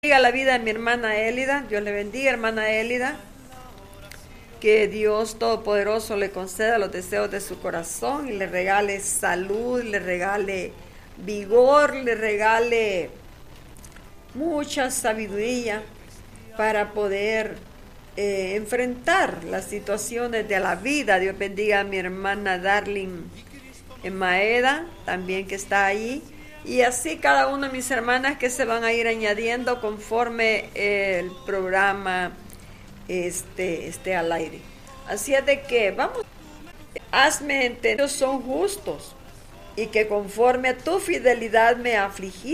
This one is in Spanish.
Bendiga la vida de mi hermana Élida. Dios le bendiga, hermana Élida. Que Dios Todopoderoso le conceda los deseos de su corazón y le regale salud, le regale vigor, le regale mucha sabiduría para poder enfrentar las situaciones de la vida. Dios bendiga a mi hermana Darling Maeda, también que está ahí. Y así cada una de mis hermanas que se van a ir añadiendo conforme el programa esté al aire. Así es de que vamos, hazme entender, ellos son justos y que conforme a tu fidelidad me afligí.